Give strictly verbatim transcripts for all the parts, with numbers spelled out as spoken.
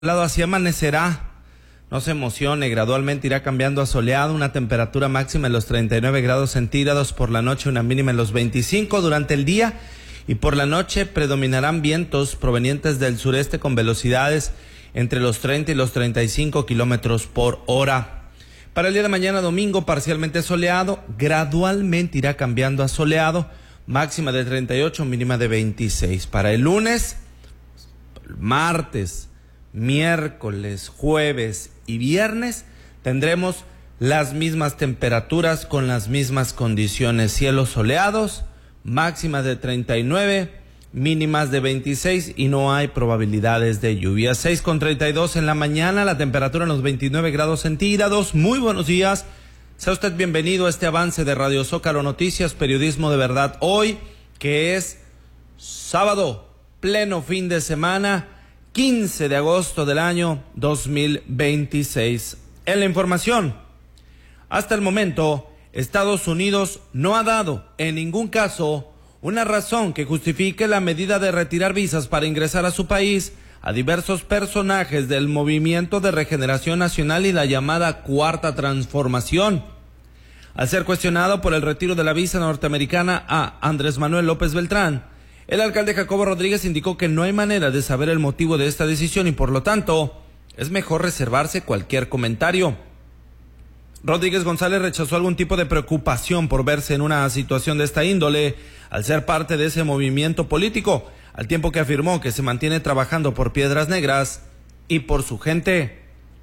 lado así amanecerá. No se emocione, gradualmente irá cambiando a soleado, una temperatura máxima en los treinta y nueve grados centígrados, por la noche una mínima en los veinticinco durante el día, y por la noche predominarán vientos provenientes del sureste con velocidades entre los treinta y los treinta y cinco kilómetros por hora. Para el día de mañana domingo, parcialmente soleado, gradualmente irá cambiando a soleado, máxima de treinta y ocho, mínima de veintiséis. Para el lunes, martes, miércoles, jueves y viernes tendremos las mismas temperaturas con las mismas condiciones, cielos soleados, máximas de treinta y nueve, mínimas de veintiséis y no hay probabilidades de lluvia. seis con treinta y dos en la mañana, la temperatura en los veintinueve grados centígrados. Muy buenos días, sea usted bienvenido a este avance de Radio Zócalo Noticias, periodismo de verdad, hoy que es sábado, pleno fin de semana, quince de agosto del año dos mil veintiséis. En la información, hasta el momento, Estados Unidos no ha dado en ningún caso una razón que justifique la medida de retirar visas para ingresar a su país a diversos personajes del Movimiento de Regeneración Nacional y la llamada Cuarta Transformación. Al ser cuestionado por el retiro de la visa norteamericana a Andrés Manuel López Beltrán, el alcalde Jacobo Rodríguez indicó que no hay manera de saber el motivo de esta decisión y por lo tanto es mejor reservarse cualquier comentario. Rodríguez González rechazó algún tipo de preocupación por verse en una situación de esta índole al ser parte de ese movimiento político, al tiempo que afirmó que se mantiene trabajando por Piedras Negras y por su gente.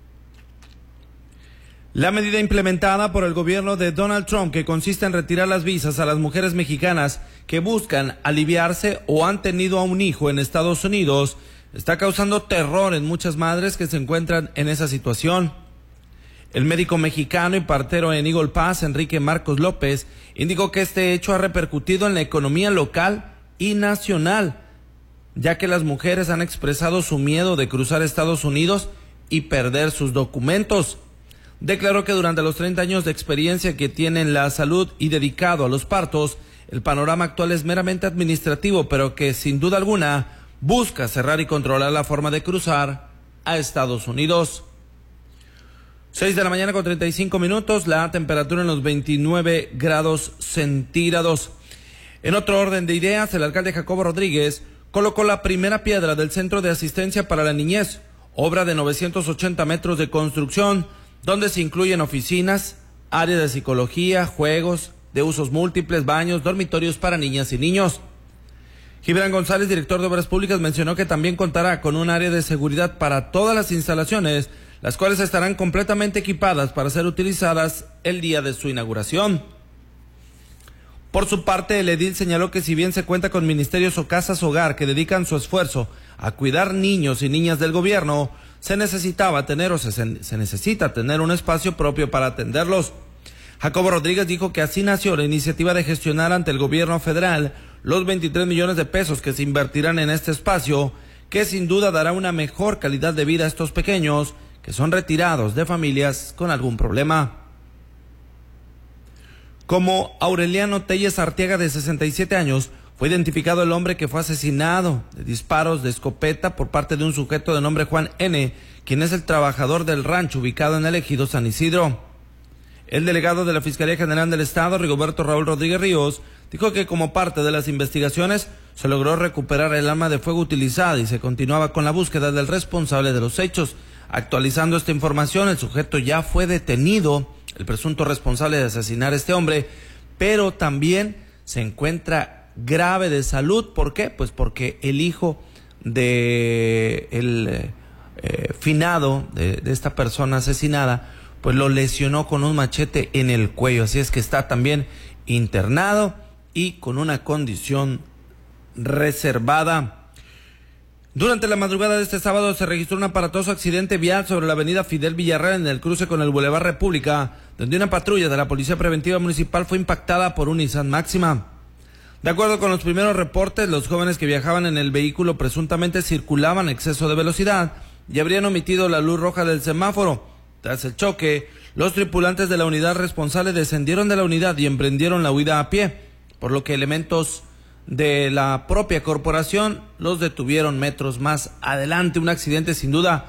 La medida implementada por el gobierno de Donald Trump, que consiste en retirar las visas a las mujeres mexicanas que buscan aliviarse o han tenido a un hijo en Estados Unidos, está causando terror en muchas madres que se encuentran en esa situación. El médico mexicano y partero en Eagle Pass, Enrique Marcos López, indicó que este hecho ha repercutido en la economía local y nacional, ya que las mujeres han expresado su miedo de cruzar Estados Unidos y perder sus documentos. Declaró que durante los treinta años de experiencia que tiene en la salud y dedicado a los partos, el panorama actual es meramente administrativo, pero que sin duda alguna busca cerrar y controlar la forma de cruzar a Estados Unidos. seis de la mañana con treinta y cinco minutos, la temperatura en los veintinueve grados centígrados. En otro orden de ideas, el alcalde Jacobo Rodríguez colocó la primera piedra del Centro de Asistencia para la Niñez, obra de novecientos ochenta metros de construcción, donde se incluyen oficinas, área de psicología, juegos, de usos múltiples, baños, dormitorios para niñas y niños. Gibran González, director de Obras Públicas, mencionó que también contará con un área de seguridad para todas las instalaciones, las cuales estarán completamente equipadas para ser utilizadas el día de su inauguración. Por su parte, el edil señaló que si bien se cuenta con ministerios o casas hogar que dedican su esfuerzo a cuidar niños y niñas del gobierno, se necesitaba tener o se, se necesita tener un espacio propio para atenderlos. Jacobo Rodríguez dijo que así nació la iniciativa de gestionar ante el gobierno federal los veintitrés millones de pesos que se invertirán en este espacio, que sin duda dará una mejor calidad de vida a estos pequeños que son retirados de familias con algún problema. Como Aureliano Telles Arteaga, de sesenta y siete años, fue identificado el hombre que fue asesinado de disparos de escopeta por parte de un sujeto de nombre Juan N., quien es el trabajador del rancho ubicado en el ejido San Isidro. El delegado de la Fiscalía General del Estado, Rigoberto Raúl Rodríguez Ríos, dijo que como parte de las investigaciones se logró recuperar el arma de fuego utilizada y se continuaba con la búsqueda del responsable de los hechos. Actualizando esta información, el sujeto ya fue detenido, el presunto responsable de asesinar a este hombre, pero también se encuentra grave de salud. ¿Por qué? Pues porque el hijo de el eh, finado de, de esta persona asesinada, pues lo lesionó con un machete en el cuello, así es que está también internado y con una condición reservada. Durante la madrugada de este sábado se registró un aparatoso accidente vial sobre la avenida Fidel Villarreal en el cruce con el Boulevard República, donde una patrulla de la Policía Preventiva Municipal fue impactada por un Nissan Máxima. De acuerdo con los primeros reportes, los jóvenes que viajaban en el vehículo presuntamente circulaban a exceso de velocidad y habrían omitido la luz roja del semáforo. Tras el choque, los tripulantes de la unidad responsable descendieron de la unidad y emprendieron la huida a pie, por lo que elementos de la propia corporación los detuvieron metros más adelante. Un accidente sin duda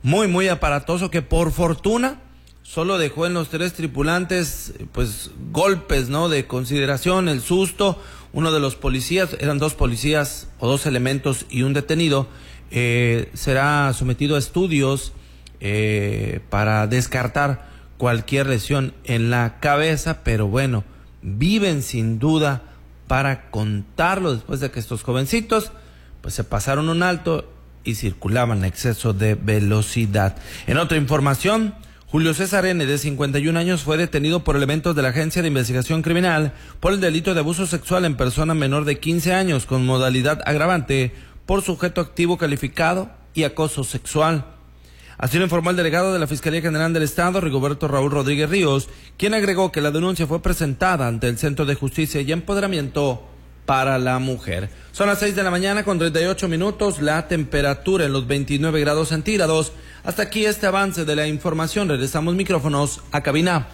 muy, muy aparatoso que por fortuna solo dejó en los tres tripulantes, pues, golpes, ¿no? De consideración, el susto. Uno de los policías, eran dos policías o dos elementos y un detenido, eh, será sometido a estudios eh, para descartar cualquier lesión en la cabeza, pero bueno, viven sin duda para contarlo después de que estos jovencitos pues se pasaron un alto y circulaban a exceso de velocidad. En otra información, Julio César N., de cincuenta y un años, fue detenido por elementos de la Agencia de Investigación Criminal por el delito de abuso sexual en persona menor de quince años con modalidad agravante por sujeto activo calificado y acoso sexual. Así lo informó el delegado de la Fiscalía General del Estado, Rigoberto Raúl Rodríguez Ríos, quien agregó que la denuncia fue presentada ante el Centro de Justicia y Empoderamiento para la Mujer. Son las seis de la mañana con treinta y ocho minutos, la temperatura en los veintinueve grados centígrados. Hasta aquí este avance de la información. Regresamos micrófonos a cabina.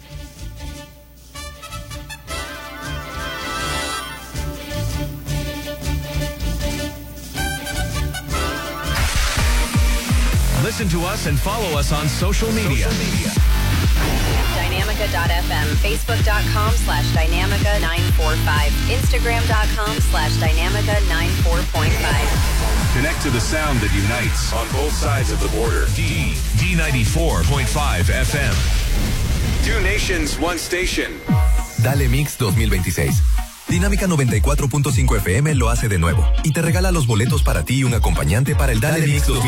Listen to us and follow us on social media. Dynamica dot f m, facebook.com slash Dynamica nine four five, instagram.com slash Dynamica nine four point five. Connect to the sound that unites on both sides of the border. D, D ninety-four point five F M. Two nations, one station. Dale Mix dos mil veintiséis. Dinámica noventa y cuatro punto cinco F M lo hace de nuevo y te regala los boletos para ti y un acompañante para el Dale, Dale Mix dos mil veintiséis.